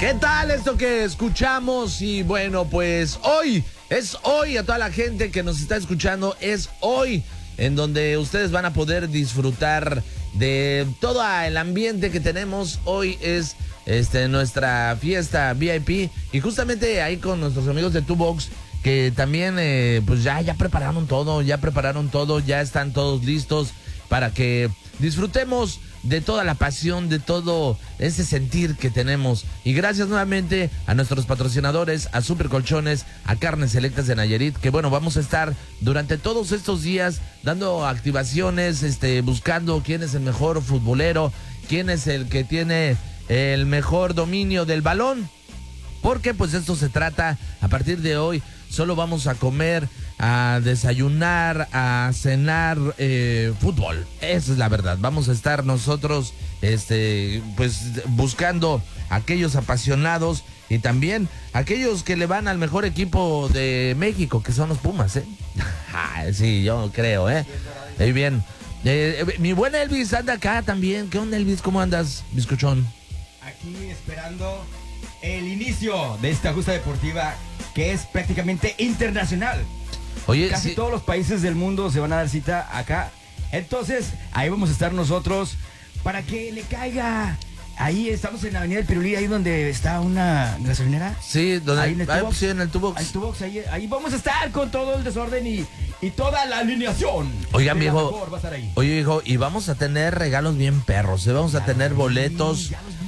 ¿Qué tal esto que escuchamos? Y bueno, pues hoy, a toda la gente que nos está escuchando, es hoy en donde ustedes van a poder disfrutar de todo el ambiente que tenemos. Hoy es nuestra fiesta VIP y justamente ahí con nuestros amigos de Two Box, que también pues ya prepararon todo, ya están todos listos para que disfrutemos de toda la pasión, de todo ese sentir que tenemos. Y gracias nuevamente a nuestros patrocinadores, a Super Colchones, a Carnes Selectas de Nayarit, que bueno, vamos a estar durante todos estos días dando activaciones, buscando quién es el mejor futbolero, quién es el que tiene el mejor dominio del balón. Porque pues esto se trata, a partir de hoy, solo vamos a comer, a desayunar, a cenar fútbol. Esa es la verdad. Vamos a estar nosotros pues buscando a aquellos apasionados y también aquellos que le van al mejor equipo de México, que son los Pumas, ¿eh? Sí, yo creo, ¿eh? Muy bien. Mi buen Elvis anda acá también. ¿Qué onda, Elvis? ¿Cómo andas, bizcochón? Aquí esperando el inicio de esta justa deportiva que es prácticamente internacional. Oye, casi sí, todos los países del mundo se van a dar cita acá. Entonces, ahí vamos a estar nosotros para que le caiga. Ahí estamos en la Avenida del Pirulí, ahí donde está una gasolinera. sí, donde Ahí en el Two Box. sí, en el Two Box. Ahí, Two Box, ahí vamos a estar con todo el desorden y toda la alineación. Oigan, De la viejo, mejor va a estar ahí. oye, hijo, y vamos a tener regalos bien perros, ¿eh? Vamos a tener boletos Ya los vi.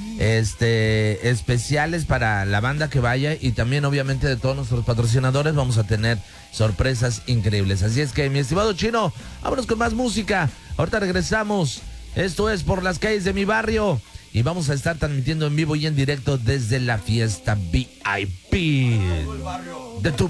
especiales para la banda que vaya, y también obviamente de todos nuestros patrocinadores vamos a tener sorpresas increíbles. Así es que, mi estimado Chino, vámonos con más música. Ahorita regresamos. Esto es Por las Calles de Mi Barrio y vamos a estar transmitiendo en vivo y en directo desde la fiesta VIP de Tu